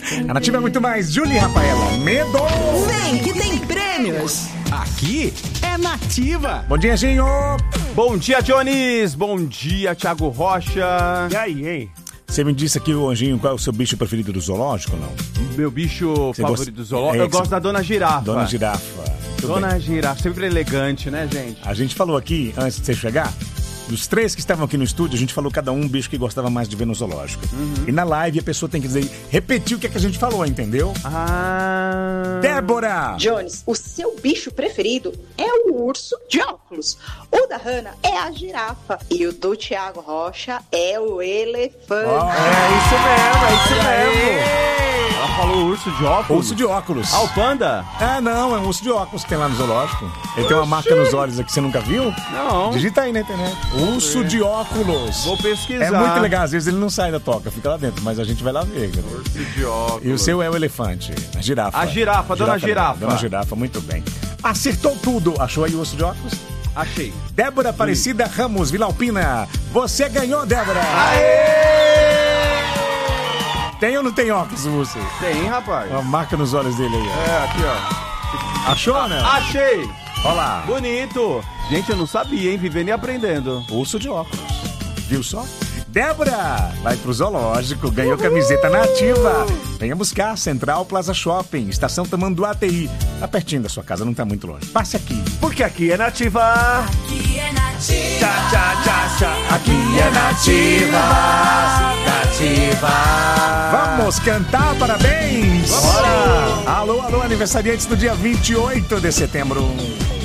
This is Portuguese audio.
A Nativa é muito mais. Julie e Rafaela, medo! Vem que tem prêmios! Aqui é Nativa. Bom dia, Ginho! Bom dia, Jones. Bom dia, Thiago Rocha. E aí, hein? Você me disse aqui, Anjinho, qual é o seu bicho preferido do zoológico, não? Meu bicho favorito do zoológico? Eu gosto da Dona Girafa. Dona Girafa. Dona Girafa, sempre elegante, né, gente? A gente falou aqui, antes de você chegar, dos 3 que estavam aqui no estúdio, a gente falou cada um bicho que gostava mais de ver no zoológico. E na live a pessoa tem que dizer, repetir o que a gente falou, entendeu? Débora! Jones, o seu bicho preferido é o urso de óculos. O da Hannah é a girafa. E o do Thiago Rocha é o elefante. É isso mesmo. Ela falou urso de óculos? Urso de óculos. Ah, o panda? Ah, não, é um urso de óculos que tem lá no zoológico. Ele tem uma marca nos olhos aqui, você nunca viu? Não. Digita aí na internet. Urso de óculos. Vou pesquisar. É muito legal, às vezes ele não sai da toca, fica lá dentro, mas a gente vai lá ver. Cara. Urso de óculos. E o seu é o elefante, a girafa. A girafa, Dona Girafa. Dona Girafa, muito bem. Acertou tudo. Achou aí o urso de óculos? Achei. Débora Aparecida Ramos, Vila Alpina. Você ganhou, Débora. Aê! Tem ou não tem óculos, o urso? Tem, rapaz. Uma marca nos olhos dele aí, ó. É, aqui, ó. Achou, né? Achei! Olha lá. Bonito. Gente, eu não sabia, hein? Vivendo e aprendendo. Urso de óculos. Viu só? Débora, vai pro zoológico, ganhou camiseta Nativa. Venha buscar, Central Plaza Shopping, Estação Tamanduá TI. Tá pertinho da sua casa, não tá muito longe. Passe aqui. Porque aqui é Nativa. Aqui é Nativa! Tchá, tchá, tchá, tchá. Aqui é Nativa. Vamos cantar, parabéns. Bora. Alô, alô, aniversariantes do dia 28 de setembro.